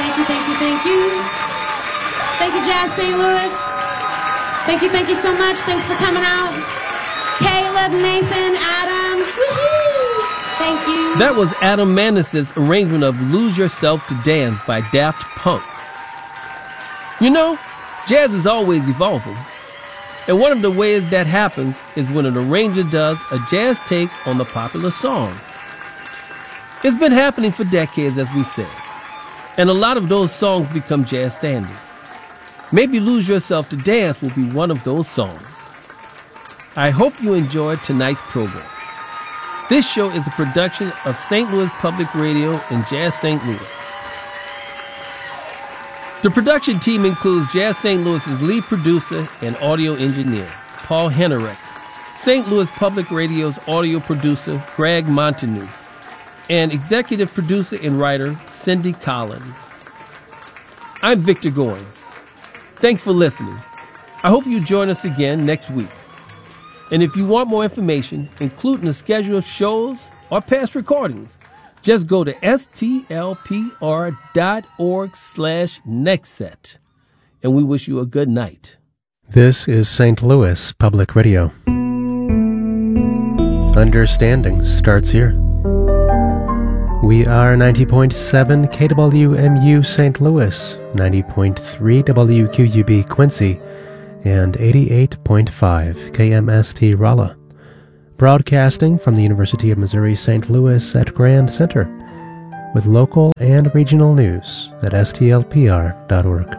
Thank you, thank you, thank you. Thank you, Jazz St. Louis. Thank you so much. Thanks for coming out. Caleb, Nathan, Adam. Woo-hoo! Thank you. That was Adam Manis's arrangement of Lose Yourself to Dance by Daft Punk. You know, jazz is always evolving. And one of the ways that happens is when an arranger does a jazz take on the popular song. It's been happening for decades, as we said. And a lot of those songs become jazz standards. Maybe Lose Yourself to Dance will be one of those songs. I hope you enjoyed tonight's program. This show is a production of St. Louis Public Radio and Jazz St. Louis. The production team includes Jazz St. Louis's lead producer and audio engineer, Paul Hennerek, St. Louis Public Radio's audio producer, Greg Montague, and executive producer and writer, Cindy Collins. I'm Victor Goins. Thanks for listening. I hope you join us again next week. And if you want more information, including a schedule of shows or past recordings, just go to stlpr.org/nextset. And we wish you a good night. This is St. Louis Public Radio. Understanding starts here. We are 90.7 KWMU St. Louis, 90.3 WQUB Quincy, and 88.5 KMST Rolla. Broadcasting from the University of Missouri St. Louis at Grand Center, with local and regional news at stlpr.org.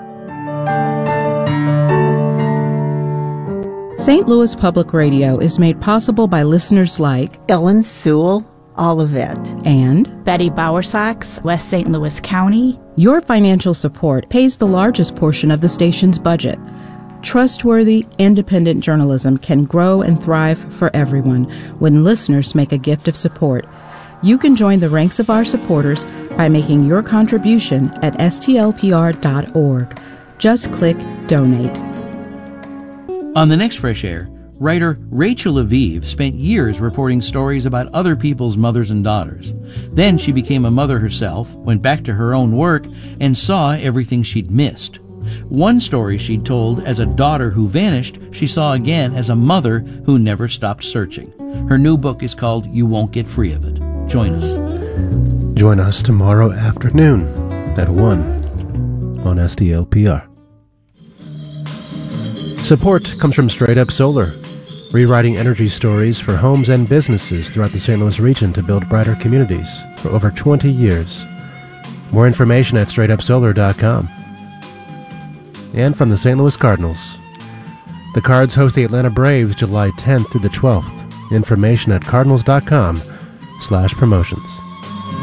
St. Louis Public Radio is made possible by listeners like Ellen Sewell, Olivet, and Betty Bowersox, West St. Louis County. Your financial support pays the largest portion of the station's budget. Trustworthy, independent journalism can grow and thrive for everyone when listeners make a gift of support. You can join the ranks of our supporters by making your contribution at stlpr.org. Just click Donate. On the next Fresh Air, writer Rachel Aviv spent years reporting stories about other people's mothers and daughters. Then she became a mother herself, went back to her own work, and saw everything she'd missed. One story she'd told as a daughter who vanished, she saw again as a mother who never stopped searching. Her new book is called You Won't Get Free of It. Join us. Join us tomorrow afternoon at 1 on STLPR. Support comes from Straight Up Solar, rewriting energy stories for homes and businesses throughout the St. Louis region to build brighter communities for over 20 years. More information at straightupsolar.com. And from the St. Louis Cardinals. The Cards host the Atlanta Braves July 10th through the 12th. Information at cardinals.com/promotions.